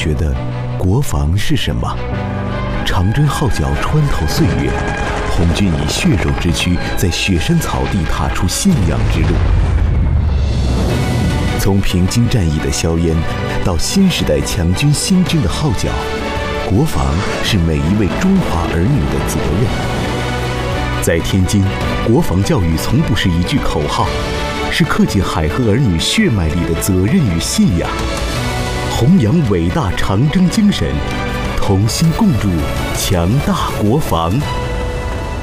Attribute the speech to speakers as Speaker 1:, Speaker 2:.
Speaker 1: 觉得国防是什么？长征号角穿透岁月，红军以血肉之躯在雪山草地踏出信仰之路。从平津战役的硝烟，到新时代强军新征的号角，国防是每一位中华儿女的责任。在天津，国防教育从不是一句口号，是刻进海河儿女血脉里的责任与信仰。弘扬伟大长征精神，同心共筑强大国防。